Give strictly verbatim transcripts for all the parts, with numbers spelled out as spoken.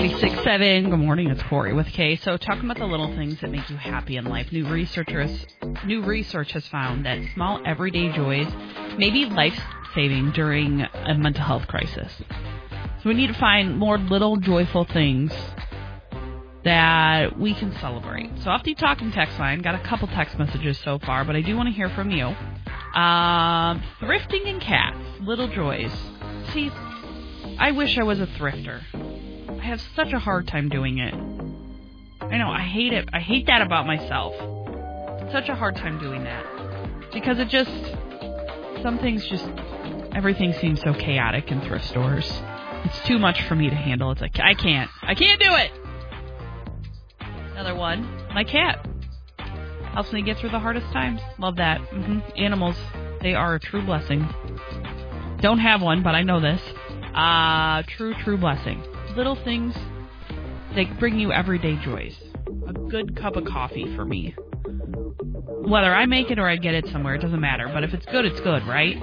ninety-six point seven. Good morning, it's Corey with Kay. So talking about the little things that make you happy in life. New researchers, new research has found that small everyday joys may be life-saving during a mental health crisis. So we need to find more little joyful things that we can celebrate. So off the talking text line, got a couple text messages so far, but I do want to hear from you. Um, thrifting and cats, little joys. See, I wish I was a thrifter. I have such a hard time doing it. I know, I hate it. I hate that about myself. Such a hard time doing that. Because it just, some things just, everything seems so chaotic in thrift stores. It's too much for me to handle. It's like, I can't. I can't do it! Another one, my cat. Helps me get through the hardest times. Love that. Mm-hmm. Animals, they are a true blessing. Don't have one, but I know this. Uh, true, true blessing. Little things, they bring you everyday joys. A good cup of coffee for me. Whether I make it or I get it somewhere, it doesn't matter. But if it's good, it's good, right?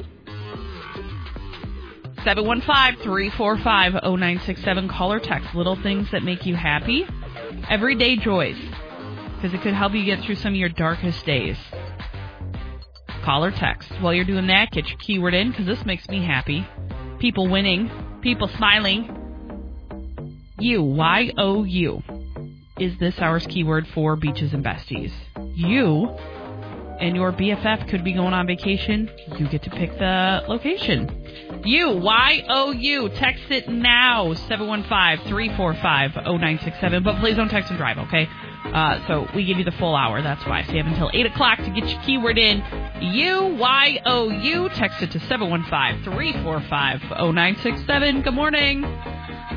seven one five, three four five, zero nine six seven. Call or text. Little things that make you happy. Everyday joys. Because it could help you get through some of your darkest days. Call or text. While you're doing that, get your keyword in, because this makes me happy. People winning. People smiling. You. Y O U. Is this hour's keyword for Beaches and Besties. You and your B F F could be going on vacation. You get to pick the location. You. Y O U. Text it now. seven one five, three four five, zero nine six seven. But please don't text and drive, okay? Uh, so we give you the full hour. That's why. So you have until eight o'clock to get your keyword in. U Y O U. Text it to seven one five, three four five, zero nine six seven. Good morning.